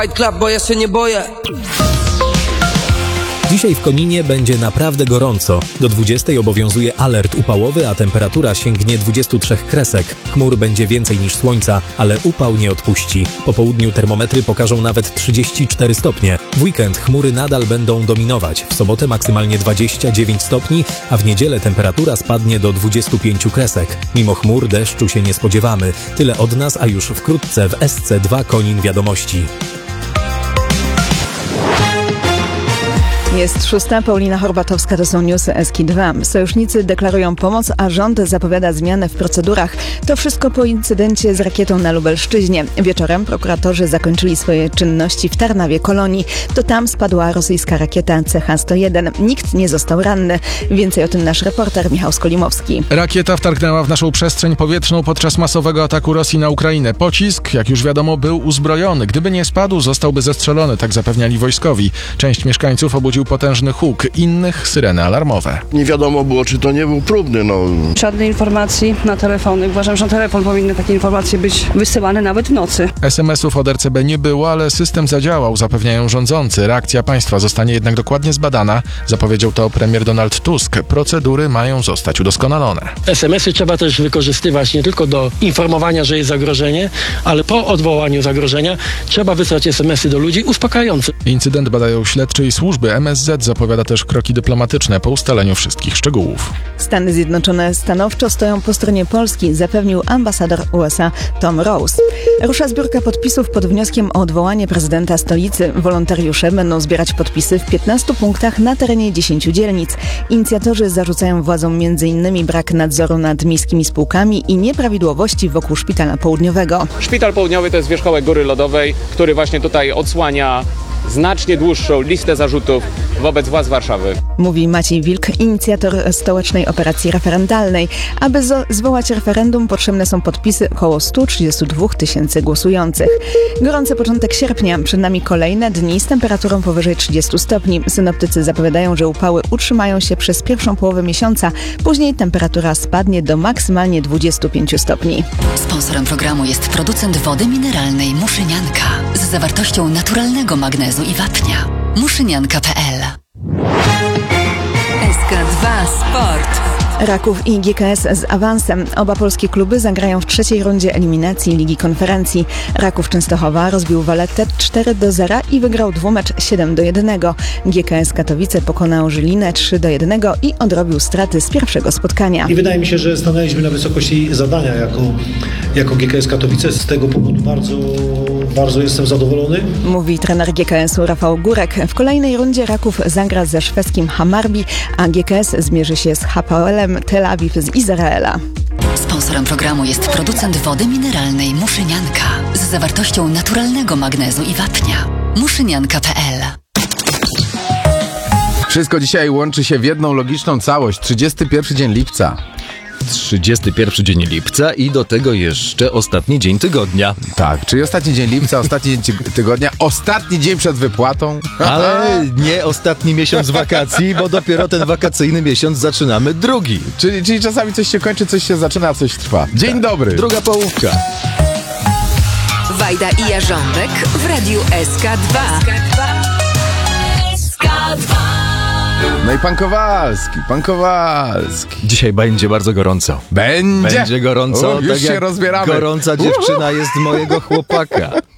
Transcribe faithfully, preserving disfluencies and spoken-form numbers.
Fight Club, bo ja się nie boję. Dzisiaj w Koninie będzie naprawdę gorąco. Do dwudziestej obowiązuje alert upałowy, a temperatura sięgnie dwudziestu trzech kresek. Chmur będzie więcej niż słońca, ale upał nie odpuści. Po południu termometry pokażą nawet trzydzieści cztery stopnie. W weekend chmury nadal będą dominować. W sobotę maksymalnie dwadzieścia dziewięć stopni, a w niedzielę temperatura spadnie do dwudziestu pięciu kresek. Mimo chmur deszczu się nie spodziewamy. Tyle od nas, a już wkrótce w S C dwa Konin Wiadomości. Jest szósta, Paulina Horbatowska, to są newsy S K dwa. Sojusznicy deklarują pomoc, a rząd zapowiada zmiany w procedurach. To wszystko po incydencie z rakietą na Lubelszczyźnie. Wieczorem prokuratorzy zakończyli swoje czynności w Tarnawie Kolonii. To tam spadła rosyjska rakieta C H sto jeden. Nikt nie został ranny. Więcej o tym nasz reporter Michał Skolimowski. Rakieta wtargnęła w naszą przestrzeń powietrzną podczas masowego ataku Rosji na Ukrainę. Pocisk, jak już wiadomo, był uzbrojony. Gdyby nie spadł, zostałby zestrzelony, tak zapewniali wojskowi. Część mieszkańców obudził potężny huk, innych syreny alarmowe. Nie wiadomo było, czy to nie był próbny. No. Żadnej informacji na telefony. Uważam, że na telefon powinny takie informacje być wysyłane nawet w nocy. es em esów od R C B nie było, ale system zadziałał, zapewniają rządzący. Reakcja państwa zostanie jednak dokładnie zbadana, zapowiedział to premier Donald Tusk. Procedury mają zostać udoskonalone. es em esy trzeba też wykorzystywać nie tylko do informowania, że jest zagrożenie, ale po odwołaniu zagrożenia trzeba wysłać es em esy do ludzi uspokajające. Incydent badają śledczy i służby. M S Z zapowiada też kroki dyplomatyczne po ustaleniu wszystkich szczegółów. Stany Zjednoczone stanowczo stoją po stronie Polski, zapewnił ambasador U S A Tom Rose. Rusza zbiórka podpisów pod wnioskiem o odwołanie prezydenta stolicy. Wolontariusze będą zbierać podpisy w piętnastu punktach na terenie dziesięciu dzielnic. Inicjatorzy zarzucają władzom między innymi brak nadzoru nad miejskimi spółkami i nieprawidłowości wokół Szpitala Południowego. Szpital Południowy to jest wierzchołek Góry Lodowej, który właśnie tutaj odsłania znacznie dłuższą listę zarzutów wobec władz Warszawy. Mówi Maciej Wilk, inicjator stołecznej operacji referendalnej. Aby zo- zwołać referendum, potrzebne są podpisy około stu trzydziestu dwóch tysięcy głosujących. Gorący początek sierpnia, przed nami kolejne dni z temperaturą powyżej trzydziestu stopni. Synoptycy zapowiadają, że upały utrzymają się przez pierwszą połowę miesiąca. Później temperatura spadnie do maksymalnie dwudziestu pięciu stopni. Sponsorem programu jest producent wody mineralnej Muszynianka z zawartością naturalnego magnezu i wapnia. muszynianka kropka p l. S K dwa Sport. Raków i G K S z awansem. Oba polskie kluby zagrają w trzeciej rundzie eliminacji Ligi Konferencji. Raków Częstochowa rozbił Waletę cztery do zera i wygrał dwumecz siedem do jednego. G K S Katowice pokonał Żylinę trzy do jednego i odrobił straty z pierwszego spotkania. I wydaje mi się, że stanęliśmy na wysokości zadania jako, jako G K S Katowice. Z tego powodu bardzo, bardzo jestem zadowolony. Mówi trener G K S-u Rafał Górek. W kolejnej rundzie Raków zagra ze szwedzkim Hammarby, a G K S zmierzy się z H P O L-em Tel Awiw z Izraela. Sponsorem programu jest producent wody mineralnej Muszynianka z zawartością naturalnego magnezu i wapnia. muszynianka kropka p l. Wszystko dzisiaj łączy się w jedną logiczną całość. trzydziesty pierwszy dzień lipca. trzydziesty pierwszy dzień lipca i do tego jeszcze ostatni dzień tygodnia. Tak, czyli ostatni dzień lipca, ostatni dzień tygodnia, ostatni dzień przed wypłatą. Ale nie ostatni miesiąc wakacji, bo dopiero ten wakacyjny miesiąc zaczynamy drugi. Czyli, czyli czasami coś się kończy, coś się zaczyna, a coś trwa. Dzień tak. dobry. Druga połówka. Wajda i Jarząbek w Radiu S K dwa. S K dwa. No i pan Kowalski, pan Kowalski. Dzisiaj będzie bardzo gorąco. Będzie? Będzie gorąco. U, już tak się jak rozbieramy. Gorąca dziewczyna jest mojego chłopaka.